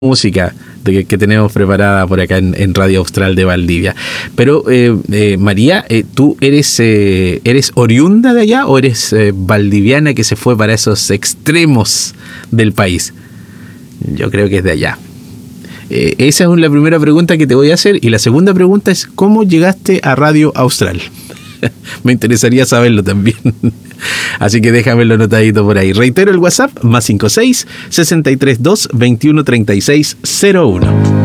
música que tenemos preparada por acá en Radio Austral de Valdivia. Pero María, ¿tú eres oriunda de allá o eres valdiviana que se fue para esos extremos del país? Yo creo que es de allá. Esa es la primera pregunta que te voy a hacer, y la segunda pregunta es ¿cómo llegaste a Radio Austral? Me interesaría saberlo también. Así que déjamelo anotadito por ahí. Reitero el WhatsApp, +56 632 21 36 01.